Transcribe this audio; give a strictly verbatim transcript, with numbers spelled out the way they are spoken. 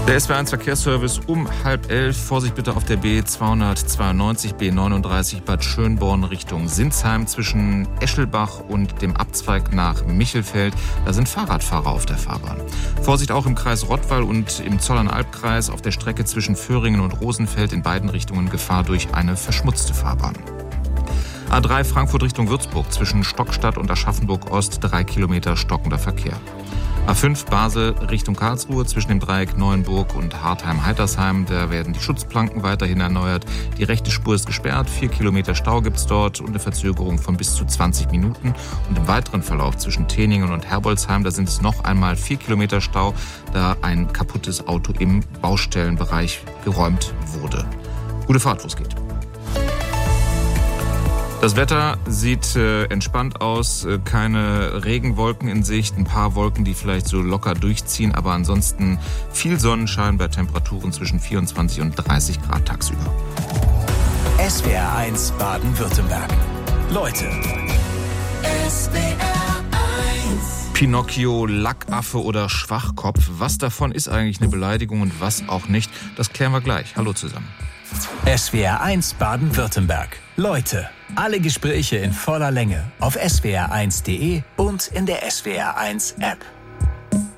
Der S W R eins Verkehrsservice um halb elf. Vorsicht bitte auf der B zweihundertzweiundneunzig, B neununddreißig Bad Schönborn Richtung Sinsheim zwischen Eschelbach und dem Abzweig nach Michelfeld. Da sind Fahrradfahrer auf der Fahrbahn. Vorsicht auch im Kreis Rottweil und im Zollernalbkreis auf der Strecke zwischen Föhringen und Rosenfeld in beiden Richtungen Gefahr durch eine verschmutzte Fahrbahn. A drei Frankfurt Richtung Würzburg zwischen Stockstadt und Aschaffenburg Ost drei Kilometer stockender Verkehr. A fünf Basel Richtung Karlsruhe zwischen dem Dreieck Neuenburg und Hartheim-Heitersheim. Da werden die Schutzplanken weiterhin erneuert. Die rechte Spur ist gesperrt. Vier Kilometer Stau gibt's dort und eine Verzögerung von bis zu zwanzig Minuten. Und im weiteren Verlauf zwischen Teningen und Herbolzheim, da sind es noch einmal vier Kilometer Stau, da ein kaputtes Auto im Baustellenbereich geräumt wurde. Gute Fahrt, wo es geht. Das Wetter sieht äh, entspannt aus, äh, keine Regenwolken in Sicht, ein paar Wolken, die vielleicht so locker durchziehen, aber ansonsten viel Sonnenschein bei Temperaturen zwischen vierundzwanzig und dreißig Grad tagsüber. S W R eins Baden-Württemberg. Leute. S W R eins. Pinocchio, Lackaffe oder Schwachkopf, was davon ist eigentlich eine Beleidigung und was auch nicht, das klären wir gleich. Hallo zusammen. S W R eins Baden-Württemberg. Leute, alle Gespräche in voller Länge auf S W R eins Punkt de und in der S W R eins App.